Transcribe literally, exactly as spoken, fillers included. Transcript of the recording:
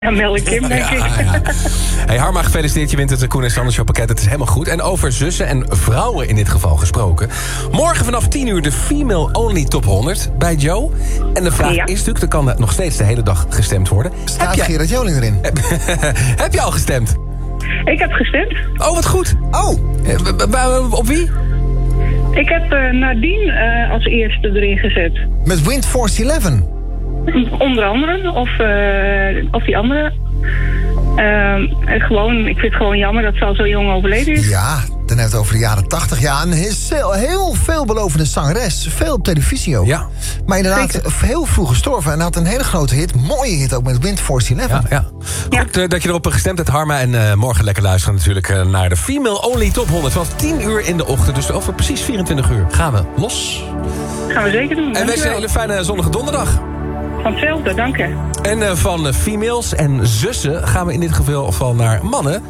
Ja, Mel en Kim, denk Ja, ik. ja. Hey Harma, gefeliciteerd. Je wint het Koen en Sander Shop pakket. Het is helemaal goed. En over zussen en vrouwen in dit geval gesproken. Morgen vanaf tien uur de Female Only Top honderd bij Joe. En de vraag Ja. is natuurlijk, er kan nog steeds de hele dag gestemd worden. Staat Heb jij- Gerard Joling erin? Heb je al gestemd? Ik heb gestemd. Oh, wat goed. Oh, Eh, w- w- Op wie? Ik heb uh, Nadine uh, als eerste erin gezet. met Windforce elf. Onder andere. Of, uh, of die andere. Uh, gewoon, ik vind het gewoon jammer dat ze al zo jong overleden is. Ja, dan hebben we het over de jaren tachtig. Ja, een heel, heel veelbelovende zangeres. Veel op televisie ook. Ja. Maar inderdaad, Zeker. heel vroeg gestorven. En had een hele grote hit. Mooie hit ook met Windforce elf. Ja, ja. Ja. Goed eh, dat je erop gestemd hebt, Harma. En uh, morgen lekker luisteren natuurlijk uh, naar de Female Only Top honderd. Vanaf tien uur in de ochtend. Dus over precies vierentwintig uur gaan we los. Gaan we zeker doen. En wens je een hele fijne zonnige donderdag. Van hetzelfde, dank je. En uh, van uh, females en zussen gaan we in dit geval naar mannen.